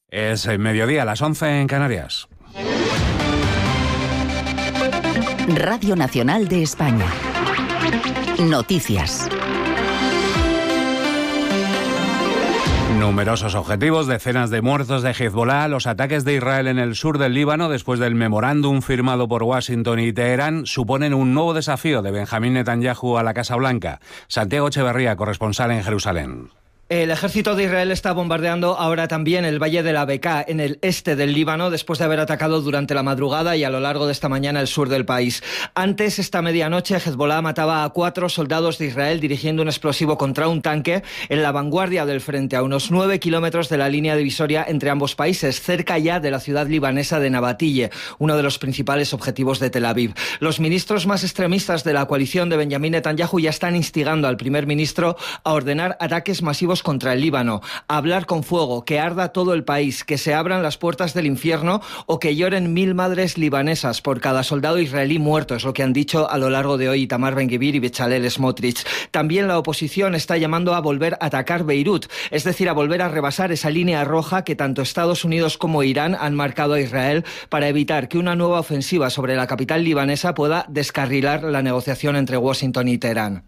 Es mediodía, las 11 en Canarias. Radio Nacional de España. Noticias. Numerosos objetivos, decenas de muertos de Hezbollah, los ataques de Israel en el sur del Líbano después del memorándum firmado por Washington y Teherán suponen un nuevo desafío de Benjamín Netanyahu a la Casa Blanca. Santiago Echeverría, corresponsal en Jerusalén. El ejército de Israel está bombardeando ahora también el valle de la Bekaa, en el este del Líbano, después de haber atacado durante la madrugada y a lo largo de esta mañana el sur del país. Antes, esta medianoche, Hezbollah mataba a 4 soldados de Israel dirigiendo un explosivo contra un tanque en la vanguardia del frente, a unos 9 kilómetros de la línea divisoria entre ambos países, cerca ya de la ciudad libanesa de Nabatille, uno de los principales objetivos de Tel Aviv. Los ministros más extremistas de la coalición de Benjamín Netanyahu ya están instigando al primer ministro a ordenar ataques masivos contra el Líbano, a hablar con fuego, que arda todo el país, que se abran las puertas del infierno o que lloren 1000 madres libanesas por cada soldado israelí muerto, es lo que han dicho a lo largo de hoy Itamar Ben-Gvir y Bezalel Smotrich. También la oposición está llamando a volver a atacar Beirut, es decir, a volver a rebasar esa línea roja que tanto Estados Unidos como Irán han marcado a Israel para evitar que una nueva ofensiva sobre la capital libanesa pueda descarrilar la negociación entre Washington y Teherán.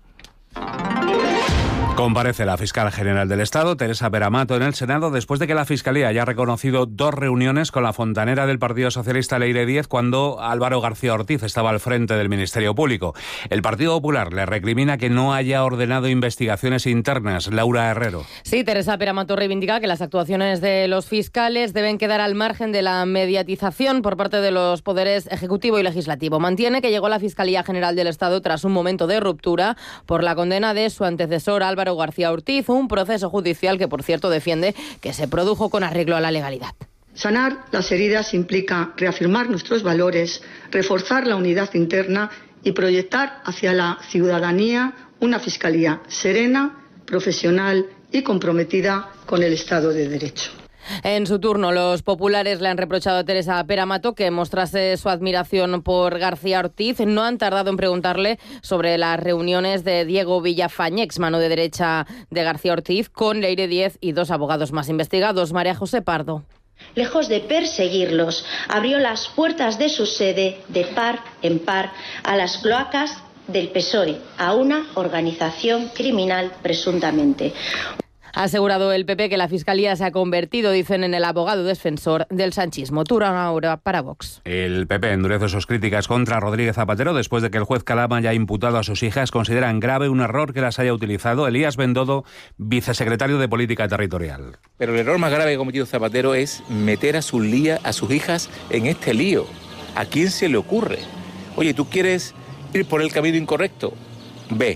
Comparece la fiscal general del Estado, Teresa Peramato, en el Senado después de que la Fiscalía haya reconocido 2 reuniones con la fontanera del Partido Socialista, Leire Díez, cuando Álvaro García Ortiz estaba al frente del Ministerio Público. El Partido Popular le recrimina que no haya ordenado investigaciones internas. Laura Herrero. Sí, Teresa Peramato reivindica que las actuaciones de los fiscales deben quedar al margen de la mediatización por parte de los poderes ejecutivo y legislativo. Mantiene que llegó la Fiscalía General del Estado tras un momento de ruptura por la condena de su antecesor Álvaro García Ortiz, un proceso judicial que, por cierto, defiende que se produjo con arreglo a la legalidad. Sanar las heridas implica reafirmar nuestros valores, reforzar la unidad interna y proyectar hacia la ciudadanía una fiscalía serena, profesional y comprometida con el Estado de Derecho. En su turno, los populares le han reprochado a Teresa Peramato que mostrase su admiración por García Ortiz. No han tardado en preguntarle sobre las reuniones de Diego Villafañe, ex mano de derecha de García Ortiz, con Leire Díez y 2 abogados más investigados. María José Pardo. Lejos de perseguirlos, abrió las puertas de su sede de par en par a las cloacas del PSOE, a una organización criminal presuntamente. Ha asegurado el PP que la Fiscalía se ha convertido, dicen, en el abogado defensor del sanchismo. Turno ahora para Vox. El PP endurece sus críticas contra Rodríguez Zapatero después de que el juez Calama haya imputado a sus hijas. Consideran grave un error que las haya utilizado. Elías Bendodo, vicesecretario de Política Territorial. Pero el error más grave que ha cometido Zapatero es meter a sus hijas en este lío. ¿A quién se le ocurre? Oye, ¿tú quieres ir por el camino incorrecto? Ve,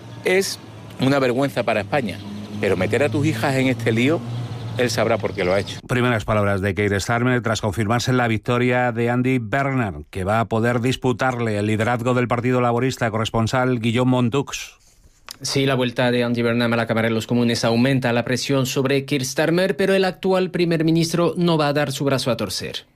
es una vergüenza para España. Pero meter a tus hijas en este lío, él sabrá por qué lo ha hecho. Primeras palabras de Keir Starmer tras confirmarse la victoria de Andy Bernard, que va a poder disputarle el liderazgo del Partido Laborista. Corresponsal Guillaume Montux. Sí, la vuelta de Andy Burnham a la Cámara de los Comunes aumenta la presión sobre Keir Starmer, pero el actual primer ministro no va a dar su brazo a torcer.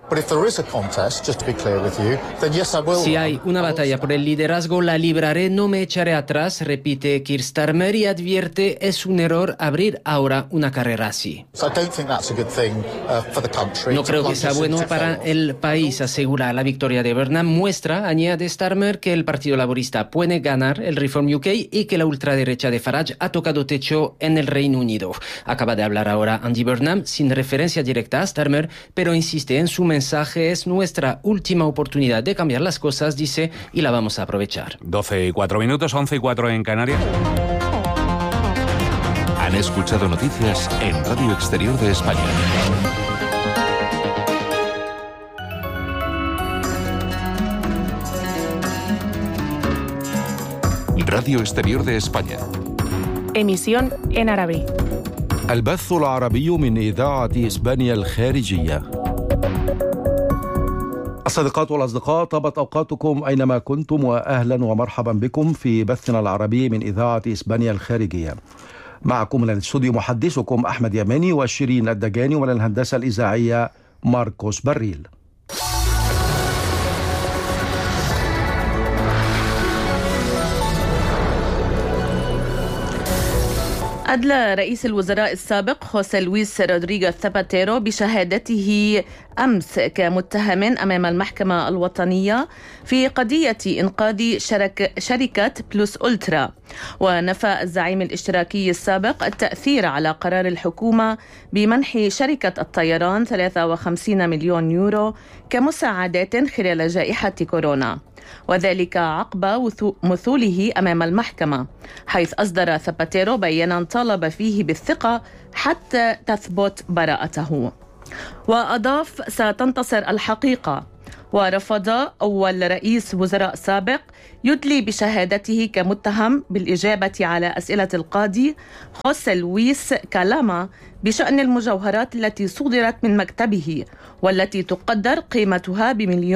Si hay una batalla por el liderazgo, la libraré, no me echaré atrás, repite Keir Starmer y advierte, es un error abrir ahora una carrera así. No creo que sea bueno para el país, asegura. La victoria de Burnham muestra, añade Starmer, que el Partido Laborista puede ganar el Reform UK y que la ultraderecha de Farage ha tocado techo en el Reino Unido. Acaba de hablar ahora Andy Burnham, sin referencia directa a Starmer, pero insiste en su mensaje, es nuestra última oportunidad de cambiar las cosas, dice, y la vamos a aprovechar. 12:04 minutos, 11:04 en Canarias. Han escuchado noticias en Radio Exterior de España. Radio Exterior de España. Emisión en árabe. البث العربي من إذاعة إسبانيا الخارجية. الصديقات والأصدقاء، طابت أوقاتكم أينما كنتم وأهلا ومرحبا بكم في بثنا العربي من إذاعة إسبانيا الخارجية. معكم من الاستوديو محدثكم أحمد يماني وشيرين الدجاني، ومن الهندسة الإذاعية ماركوس بريل. أدلى رئيس الوزراء السابق خوسيه لويس رودريغيز زاباتيرو بشهادته أمس كمتهم أمام المحكمة الوطنية في قضية إنقاذ شركة بلوس أولترا. ونفى الزعيم الاشتراكي السابق التأثير على قرار الحكومة بمنح شركة الطيران 53 مليون يورو كمساعدات خلال جائحة كورونا، وذلك عقب مثوله أمام المحكمة، حيث أصدر زاباتيرو بيانا طالب فيه بالثقة حتى تثبت براءته. وأضاف: ستنتصر الحقيقة. ورفض أول رئيس وزراء سابق يدلي بشهادته كمتهم بالإجابة على أسئلة القاضي خوسيه لويس كالاما بشأن المجوهرات التي صدرت من مكتبه والتي تقدر قيمتها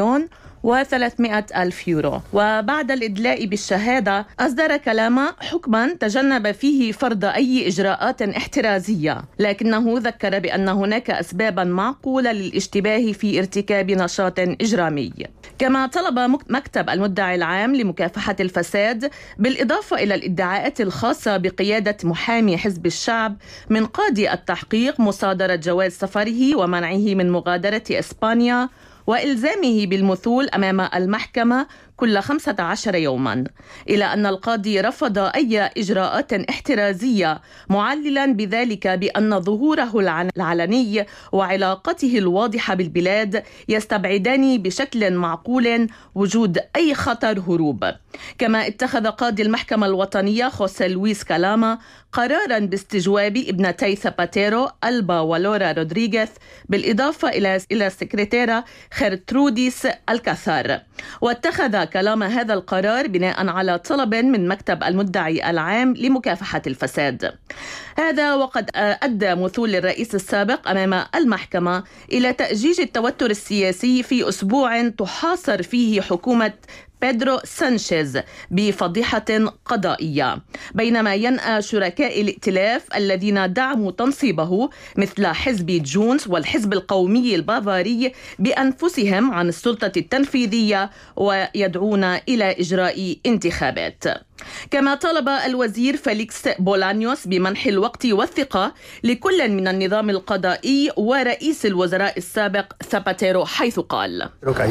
ب1,300,000 يورو. وبعد الإدلاء بالشهادة أصدر كالاما حكما تجنب فيه فرض أي إجراءات احترازية، لكنه ذكر بأن هناك أسبابا معقولة للاشتباه في ارتكاب نشاط إجرامي. كما طلب مكتب المدعي العام لمكافحة الفساد بالإضافة إلى الادعاءات الخاصة بقيادة محامي حزب الشعب من قاضي التحقيق مصادرة جواز سفره ومنعه من مغادرة إسبانيا وإلزامه بالمثول أمام المحكمة كل 15 يوما، إلى أن القاضي رفض أي إجراءات احترازية، معللا بذلك بأن ظهوره العلني وعلاقته الواضحة بالبلاد يستبعدان بشكل معقول وجود أي خطر هروب. كما اتخذ قاضي المحكمة الوطنية خوسيه لويس كالاما قرارا باستجواب ابنتي زاباتيرو ألبا ولورا رودريغيز بالإضافة إلى السكرتيرة خيرتروديس الكاثار. واتخذ كالاما هذا القرار بناء على طلب من مكتب المدعي العام لمكافحة الفساد. هذا وقد أدى مثول الرئيس السابق أمام المحكمة إلى تأجيج التوتر السياسي في أسبوع تحاصر فيه حكومة بيدرو سانشيز بفضيحة قضائية، بينما ينأى شركاء الائتلاف الذين دعموا تنصيبه مثل حزب جونز والحزب القومي البافاري بأنفسهم عن السلطة التنفيذية ويدعون إلى إجراء انتخابات. كما طلب الوزير فيليكس بولانيوس بمنح الوقت والثقة لكل من النظام القضائي ورئيس الوزراء السابق زاباتيرو، حيث قال: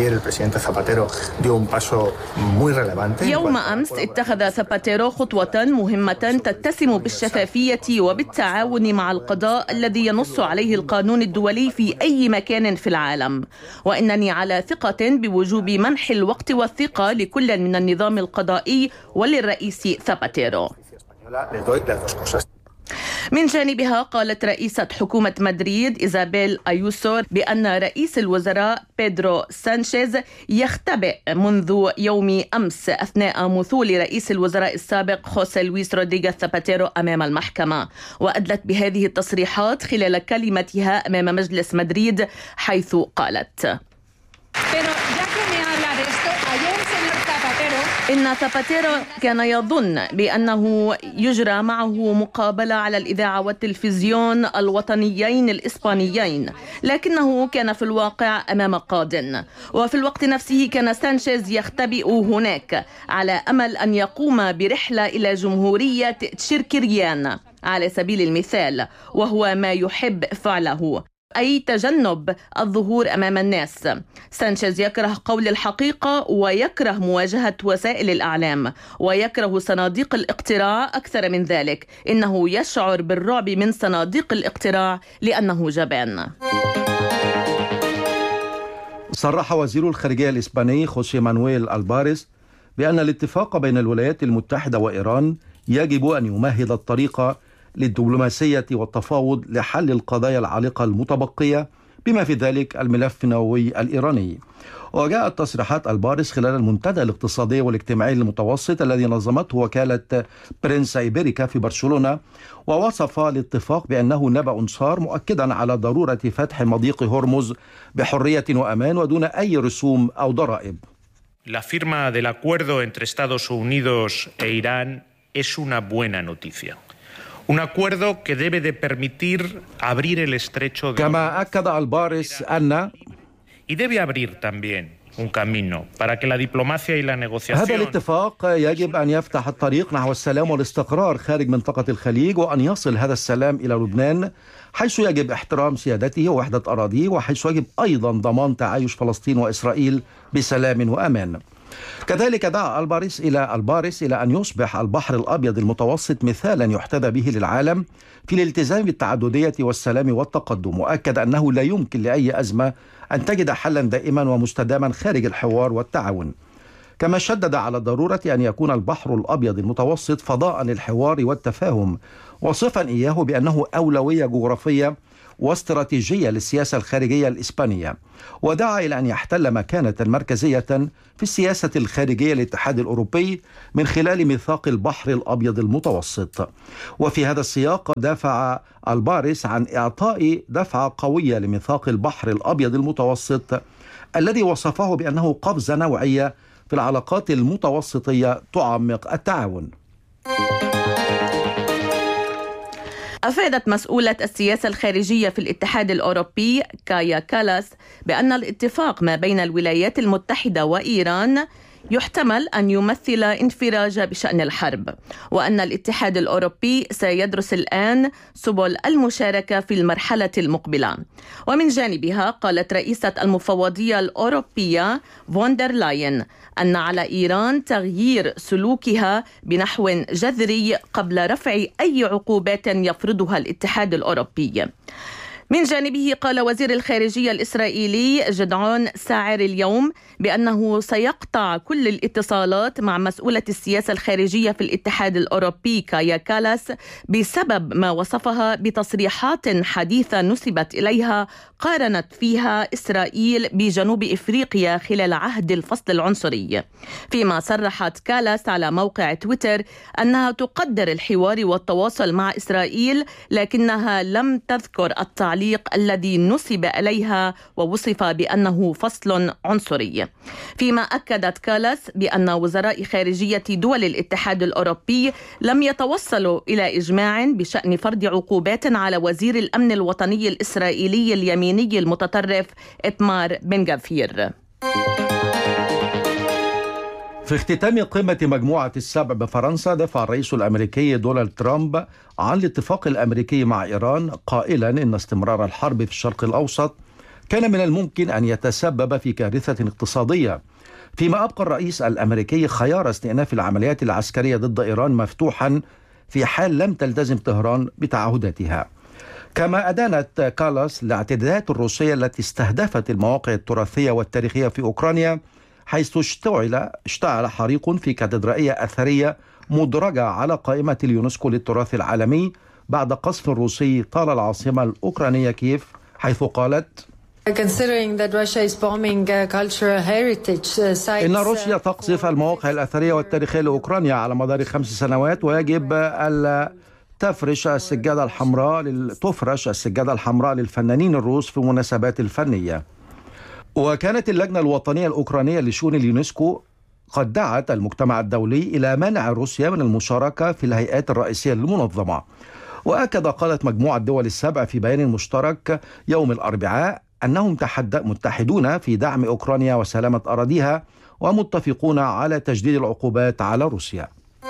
يوم أمس اتخذ زاباتيرو خطوة مهمة تتسم بالشفافية وبالتعاون مع القضاء الذي ينص عليه القانون الدولي في أي مكان في العالم، وإنني على ثقة بوجوب منح الوقت والثقة لكل من النظام القضائي وللرئيس زاباتيرو. من جانبها قالت رئيسة حكومة مدريد إيزابيل أيوسو بأن رئيس الوزراء بيدرو سانشيز يختبئ منذ يوم أمس أثناء مثول رئيس الوزراء السابق خوسيه لويس رودريغيز زاباتيرو أمام المحكمة. وأدلت بهذه التصريحات خلال كلمتها أمام مجلس مدريد، حيث قالت: إن زاباتيرو كان يظن بأنه يجرى معه مقابلة على الإذاعة والتلفزيون الوطنيين الإسبانيين، لكنه كان في الواقع أمام قاضٍ. وفي الوقت نفسه كان سانشيز يختبئ هناك على أمل أن يقوم برحلة إلى جمهورية تشيركيريان على سبيل المثال، وهو ما يحب فعله، أي تجنب الظهور أمام الناس. سانشيز يكره قول الحقيقة ويكره مواجهة وسائل الإعلام ويكره صناديق الاقتراع. أكثر من ذلك، إنه يشعر بالرعب من صناديق الاقتراع لأنه جبان. صرح وزير الخارجية الإسباني خوسيه مانويل ألباريس بأن الاتفاق بين الولايات المتحدة وإيران يجب أن يمهد الطريق للدبلوماسية والتفاوض لحل القضايا العالقة المتبقية بما في ذلك الملف النووي الإيراني. وجاءت تصريحات ألباريس خلال المنتدى الاقتصادي والاجتماعي المتوسط الذي نظمته وكالة برنسا إيبيريكا في برشلونة، ووصف الاتفاق بأنه نبأ صار، مؤكدا على ضرورة فتح مضيق هرمز بحرية وأمان ودون أي رسوم أو ضرائب. La firma del acuerdo entre Estados Unidos e Irán es una buena noticia. Un acuerdo que debe de permitir abrir el estrecho de... كما أكد ألباريس أن y debe abrir también un camino para que la diplomacia y la negociación. هذا الاتفاق يجب أن يفتح الطريق نحو السلام والاستقرار خارج منطقة الخليج، وأن يصل هذا السلام إلى لبنان، حيث يجب احترام سيادته ووحدة أراضيه، وحيث يجب أيضا ضمان تعايش فلسطين وإسرائيل بسلام وأمان. كذلك دعا الباريس إلى أن يصبح البحر الأبيض المتوسط مثالا يحتذى به للعالم في الالتزام بالتعددية والسلام والتقدم، وأكد أنه لا يمكن لأي أزمة أن تجد حلا دائما ومستداما خارج الحوار والتعاون. كما شدد على ضرورة أن يكون البحر الأبيض المتوسط فضاء للحوار والتفاهم، وصفا إياه بأنه أولوية جغرافية واستراتيجية للسياسة الخارجية الإسبانية، ودعا إلى أن يحتل مكانة مركزية في السياسة الخارجية للاتحاد الأوروبي من خلال ميثاق البحر الأبيض المتوسط. وفي هذا السياق دافع الباريس عن إعطاء دفعة قوية لميثاق البحر الأبيض المتوسط الذي وصفه بأنه قفزة نوعية في العلاقات المتوسطية تعمق التعاون. أفادت مسؤولة السياسة الخارجية في الاتحاد الأوروبي كايا كالاس بأن الاتفاق ما بين الولايات المتحدة وإيران يحتمل أن يمثل انفراج بشأن الحرب، وأن الاتحاد الأوروبي سيدرس الآن سبل المشاركة في المرحلة المقبلة. ومن جانبها قالت رئيسة المفوضية الأوروبية فوندر لاين أن على إيران تغيير سلوكها بنحو جذري قبل رفع أي عقوبات يفرضها الاتحاد الأوروبي. من جانبه قال وزير الخارجية الإسرائيلي جدعون ساعر اليوم بأنه سيقطع كل الاتصالات مع مسؤولة السياسة الخارجية في الاتحاد الأوروبي كايا كالاس بسبب ما وصفها بتصريحات حديثة نسبت إليها قارنت فيها إسرائيل بجنوب إفريقيا خلال عهد الفصل العنصري. فيما صرحت كالاس على موقع تويتر أنها تقدر الحوار والتواصل مع إسرائيل، لكنها لم تذكر التعليق الذي نسب إليها ووصف بأنه فصل عنصري. فيما أكدت كالاس بأن وزراء خارجية دول الاتحاد الأوروبي لم يتوصلوا إلى إجماع بشأن فرض عقوبات على وزير الأمن الوطني الإسرائيلي اليميني المتطرف إتمار بن غفير. في اختتام قمة مجموعة السبع بفرنسا، دفع الرئيس الأمريكي دونالد ترامب عن الاتفاق الأمريكي مع إيران، قائلا إن استمرار الحرب في الشرق الأوسط كان من الممكن أن يتسبب في كارثة اقتصادية، فيما أبقى الرئيس الأمريكي خيار استئناف العمليات العسكرية ضد إيران مفتوحا في حال لم تلتزم طهران بتعهداتها. كما أدانت كالاس الاعتداءات الروسية التي استهدفت المواقع التراثية والتاريخية في أوكرانيا، حيث اشتعل حريق في كاتدرائية أثرية مدرجة على قائمة اليونسكو للتراث العالمي بعد قصف روسي طال العاصمة الأوكرانية كييف، حيث قالت إن روسيا تقصف المواقع الأثرية والتاريخية لأوكرانيا على مدار 5 سنوات، ويجب ألا تفرش السجادة الحمراء للفنانين الروس في المناسبات الفنية. وكانت اللجنة الوطنية الأوكرانية لشؤون اليونسكو قد دعت المجتمع الدولي إلى منع روسيا من المشاركة في الهيئات الرئيسية للمنظمة. وأكد قادة مجموعة دول السبع في بيان مشترك يوم الأربعاء أنهم متحدون في دعم أوكرانيا وسلامة أراضيها، ومتفقون على تجديد العقوبات على روسيا.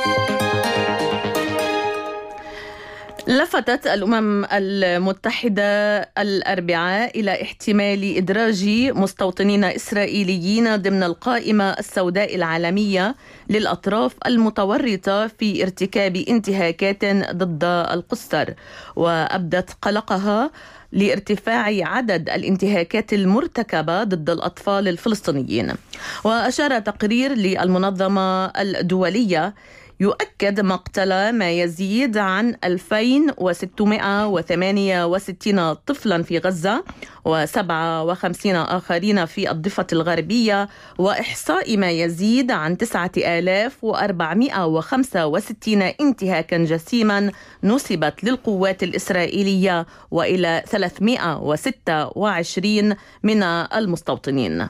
لفتت الأمم المتحدة الأربعاء إلى احتمال إدراج مستوطنين إسرائيليين ضمن القائمة السوداء العالمية للأطراف المتورطة في ارتكاب انتهاكات ضد القُسّر، وأبدت قلقها لارتفاع عدد الانتهاكات المرتكبة ضد الأطفال الفلسطينيين. وأشار تقرير للمنظمة الدولية يؤكد مقتل ما يزيد عن 2668 طفلا في غزة و57 آخرين في الضفة الغربية، وإحصاء ما يزيد عن 9465 انتهاكا جسيما نسبت للقوات الإسرائيلية وإلى 326 من المستوطنين.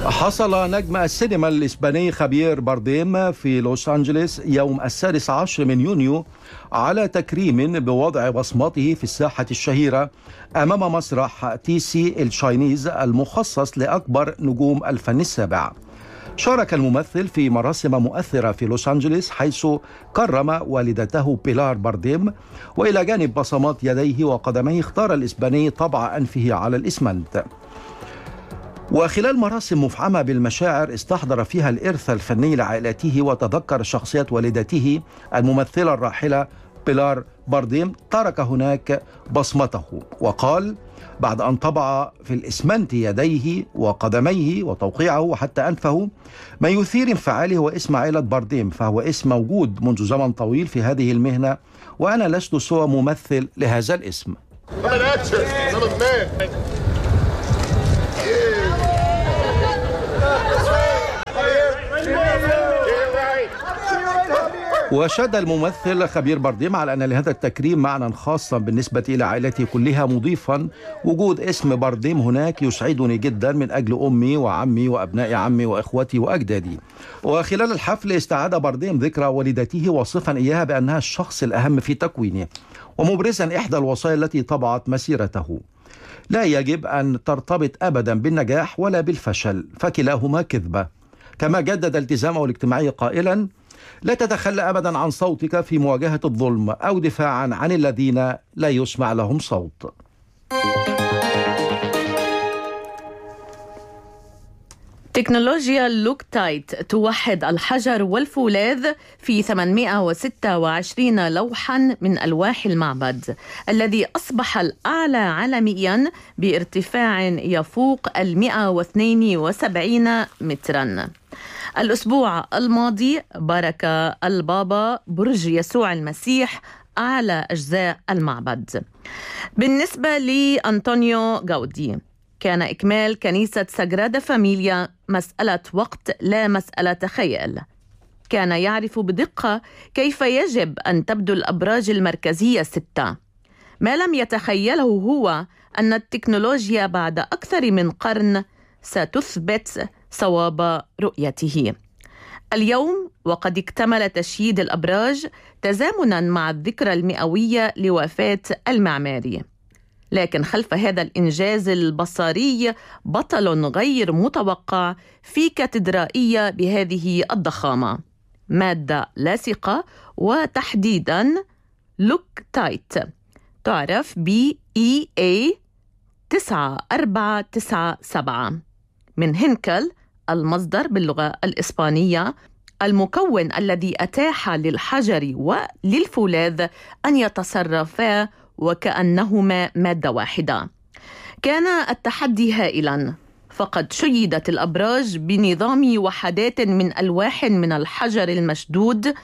حصل نجم السينما الإسباني خافيير بارديم في لوس أنجلوس يوم 16 من يونيو على تكريم بوضع بصمته في الساحة الشهيرة أمام مسرح تي سي الشاينيز المخصص لأكبر نجوم الفن السابع. شارك الممثل في مراسم مؤثرة في لوس أنجلوس حيث كرم والدته بيلار بارديم، وإلى جانب بصمات يديه وقدميه اختار الإسباني طبع أنفه على الإسمنت. وخلال مراسم مفعمة بالمشاعر استحضر فيها الإرث الفني لعائلته وتذكر شخصية والدته الممثلة الراحلة بيلار بارديم، ترك هناك بصمته وقال بعد أن طبع في الإسمنت يديه وقدميه وتوقيعه وحتى أنفه: ما يثير انفعالي هو اسم عائلة بارديم، فهو اسم موجود منذ زمن طويل في هذه المهنة، وأنا لست سوى ممثل لهذا الاسم. وشاد الممثل خافيير بارديم على أن لهذا التكريم معنى خاصا بالنسبة إلى عائلتي كلها، مضيفا: وجود اسم بارديم هناك يسعدني جدا من أجل أمي وعمي وأبناء عمي وإخوتي وأجدادي. وخلال الحفل استعاد بارديم ذكرى والدته واصفا إياها بأنها الشخص الأهم في تكوينه، ومبرزا إحدى الوصايا التي طبعت مسيرته: لا يجب أن ترتبط أبدا بالنجاح ولا بالفشل، فكلاهما كذبة. كما جدد التزامه الاجتماعي قائلا: لا تتخلى أبدا عن صوتك في مواجهة الظلم أو دفاعا عن الذين لا يسمع لهم صوت. تكنولوجيا لوكتايت توحد الحجر والفولاذ في 826 لوحا من ألواح المعبد الذي أصبح الأعلى عالميا بارتفاع يفوق 172 مترا. الأسبوع الماضي بارك البابا برج يسوع المسيح أعلى أجزاء المعبد. بالنسبة لأنطونيو غاودي، كان إكمال كنيسة ساغرادا فاميليا مسألة وقت لا مسألة خيال. كان يعرف بدقة كيف يجب أن تبدو الأبراج المركزية 6. ما لم يتخيله هو أن التكنولوجيا بعد أكثر من قرن ستثبت صواب رؤيته. اليوم وقد اكتمل تشييد الأبراج تزامنا مع الذكرى المئوية لوفاة المعماري، لكن خلف هذا الإنجاز البصري بطل غير متوقع في كاتدرائية بهذه الضخامة، مادة لاصقة وتحديدا لوكتايت تعرف ب EA 9497 من هنكل، المصدر باللغة الإسبانية، المكون الذي أتاح للحجر وللفولاذ أن يتصرفا وكأنهما مادة واحدة. كان التحدي هائلا، فقد شيدت الأبراج بنظام وحدات من ألواح من الحجر المشدود،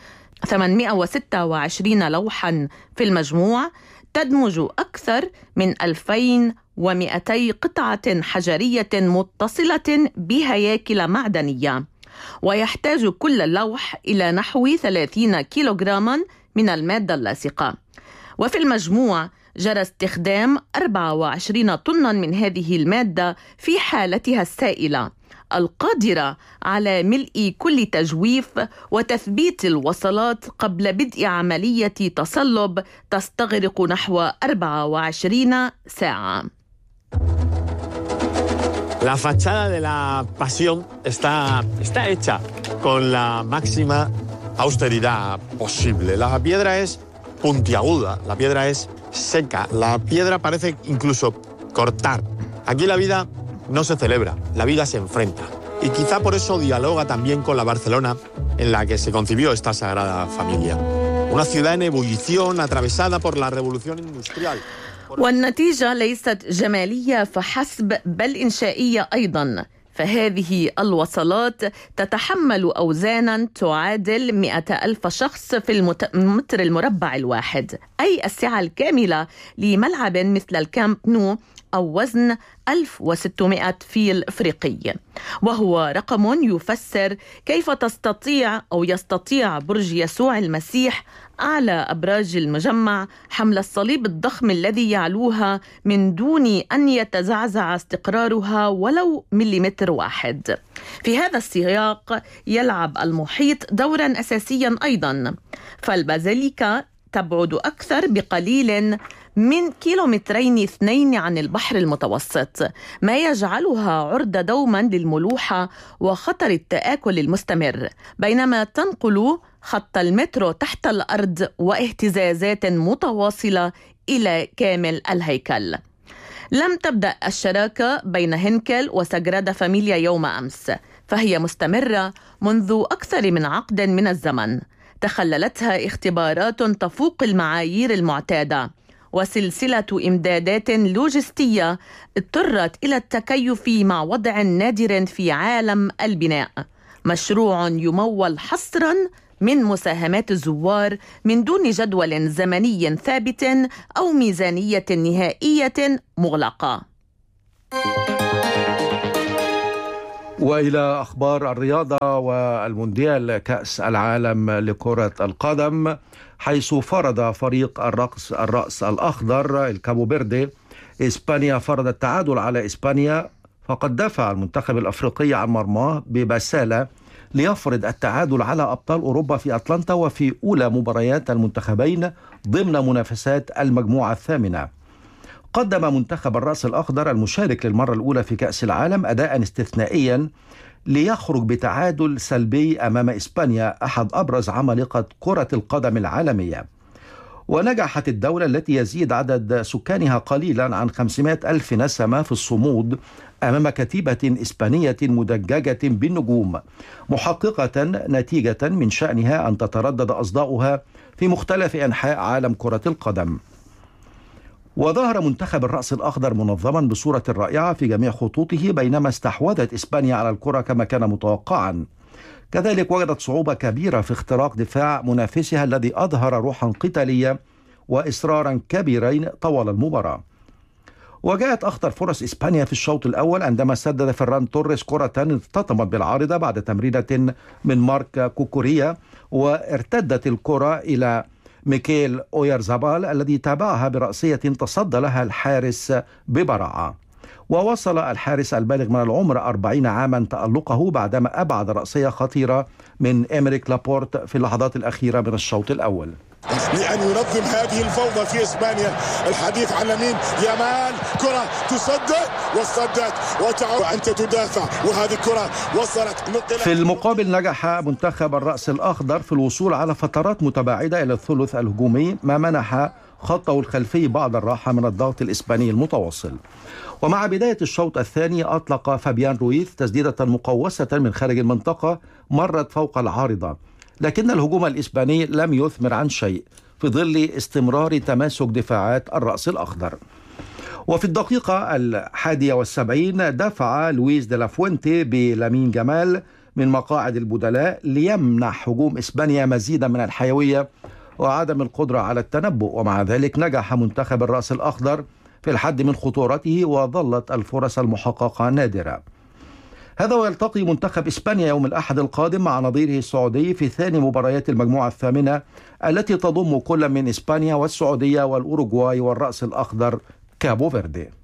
826 لوحا في المجموع، تدمج أكثر من 2200 قطعة حجرية متصلة بهياكل معدنية، ويحتاج كل لوح إلى نحو 30 كيلوغراما من المادة اللاصقة. وفي المجموع جرى استخدام 24 طنا من هذه المادة في حالتها السائلة، القادرة على ملء كل تجويف وتثبيت الوصلات قبل بدء عملية تصلب تستغرق نحو 24 ساعة. La fachada de la Pasión está hecha con la máxima austeridad posible. La piedra es puntiaguda, la piedra es seca, la piedra parece incluso cortar. Aquí la vida no se celebra, la vida se enfrenta. Y quizá por eso dialoga también con la Barcelona en la que se concibió esta Sagrada Familia. Una ciudad en ebullición atravesada por la revolución industrial. والنتيجة ليست جمالية فحسب بل إنشائية أيضا، فهذه الوصلات تتحمل أوزانا تعادل 100,000 شخص في المتر المربع الواحد، أي السعة الكاملة لملعب مثل الكامب نو أو وزن 1600 فيل إفريقي، وهو رقم يفسر كيف يستطيع برج يسوع المسيح أعلى أبراج المجمع حمل الصليب الضخم الذي يعلوها من دون أن يتزعزع استقرارها ولو مليمتر واحد. في هذا السياق يلعب المحيط دورا أساسيا أيضا، فالبازيليكا تبعد أكثر بقليل من 2 كيلومترين عن البحر المتوسط، ما يجعلها عرضة دوما للملوحة وخطر التآكل المستمر، بينما تنقل خط المترو تحت الأرض واهتزازات متواصلة إلى كامل الهيكل. لم تبدأ الشراكة بين هنكل وساغرادا فاميليا يوم أمس، فهي مستمرة منذ أكثر من عقد من الزمن، تخللتها اختبارات تفوق المعايير المعتادة وسلسلة إمدادات لوجستية اضطرت إلى التكيف مع وضع نادر في عالم البناء، مشروع يمول حصرا من مساهمات الزوار من دون جدول زمني ثابت أو ميزانية نهائية مغلقة. وإلى أخبار الرياضة والمونديال كأس العالم لكرة القدم، حيث فرض فريق الرأس الأخضر الكابو فيردي إسبانيا، فرض التعادل على إسبانيا، فقد دافع المنتخب الأفريقي عن مرماه ببسالة ليفرض التعادل على أبطال أوروبا في أتلانتا وفي أولى مباريات المنتخبين ضمن منافسات المجموعة الثامنة. قدم منتخب الرأس الأخضر المشارك للمرة الأولى في كأس العالم أداء استثنائيا ليخرج بتعادل سلبي أمام إسبانيا، أحد أبرز عمالقة كرة القدم العالمية. ونجحت الدولة التي يزيد عدد سكانها قليلا عن 500 ألف نسمة في الصمود أمام كتيبة إسبانية مدججة بالنجوم، محققة نتيجة من شأنها أن تتردد أصداؤها في مختلف أنحاء عالم كرة القدم. وظهر منتخب الرأس الأخضر منظما بصورة رائعة في جميع خطوطه بينما استحوذت إسبانيا على الكرة كما كان متوقعا. كذلك وجدت صعوبة كبيرة في اختراق دفاع منافسها الذي أظهر روحا قتالية وإصرارا كبيرين طوال المباراة. وجاءت أخطر فرص إسبانيا في الشوط الأول عندما سدد فران توريس كرة اختطمت بالعارضة بعد تمريرة من مارك كوكوريا، وارتدت الكرة إلى ميكيل أويارزابال الذي تابعها برأسية تصدى لها الحارس ببراعة. ووصل الحارس البالغ من العمر 40 عاما تألقه بعدما أبعد رأسية خطيرة من إمريك لابورت في اللحظات الأخيرة من الشوط الأول. لأن ينظم هذه الفوضى في إسبانيا. الحديث عن لامين يامال، كرة تصدق وصدت وأنت تدافع، وهذه كرة وصلت. في المقابل نجح منتخب الرأس الأخضر في الوصول على فترات متباعدة إلى الثلث الهجومي، ما منح خطه الخلفي بعض الراحة من الضغط الإسباني المتواصل. ومع بداية الشوط الثاني أطلق فابيان رويث تسديدة مقوسة من خارج المنطقة مرت فوق العارضة، لكن الهجوم الإسباني لم يثمر عن شيء في ظل استمرار تماسك دفاعات الرأس الأخضر. وفي الدقيقة 71 دفع لويس دي لا فوينتي بلامين جمال من مقاعد البدلاء ليمنح هجوم إسبانيا مزيدا من الحيوية وعدم القدرة على التنبؤ، ومع ذلك نجح منتخب الرأس الأخضر في الحد من خطورته وظلت الفرص المحققة نادرة. هذا ويلتقي منتخب إسبانيا يوم الأحد القادم مع نظيره السعودي في ثاني مباريات المجموعة الثامنة التي تضم كل من إسبانيا والسعودية والأوروغواي والرأس الأخضر كابو فيردي.